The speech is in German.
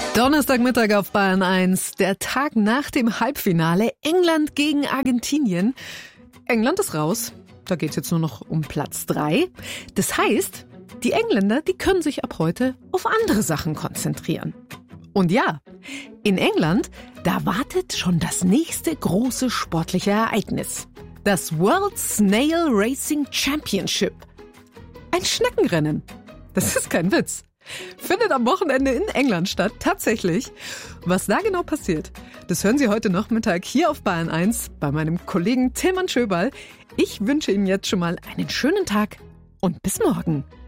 Donnerstagmittag auf Bayern 1, der Tag nach dem Halbfinale England gegen Argentinien. England ist raus, da geht's jetzt nur noch um Platz 3. Das heißt, die Engländer, die können sich ab heute auf andere Sachen konzentrieren. Und ja, in England, da wartet schon das nächste große sportliche Ereignis. Das World Snail Racing Championship. Ein Schneckenrennen. Das ist kein Witz. Findet am Wochenende in England statt, tatsächlich. Was da genau passiert, das hören Sie heute Nachmittag hier auf Bayern 1 bei meinem Kollegen Tilman Schöberl. Ich wünsche Ihnen jetzt schon mal einen schönen Tag und bis morgen.